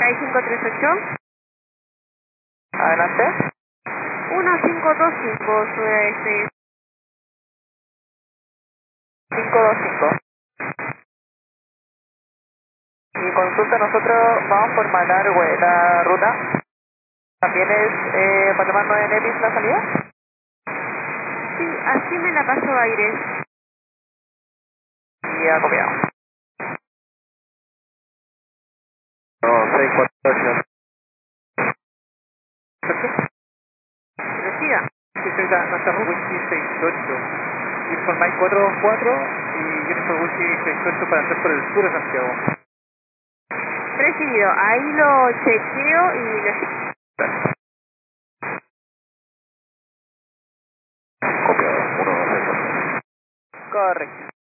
6538. Adelante. 1525, sube 525. Y consulta, nosotros vamos por Malargüe, la ruta. ¿También es Panamá 9 Nevis la salida? Sí, así me la pasó Aires. Y ha copiado. No, 648. Decida. Sí, señorita, nuestra ruta Whisky 68. Uniform Mike 424 y Uniform Whisky 68 para entrar por el sur de Santiago. Recibido. Ahí lo chequeo y lo... Copiado, 1, 6, 4. Correcto.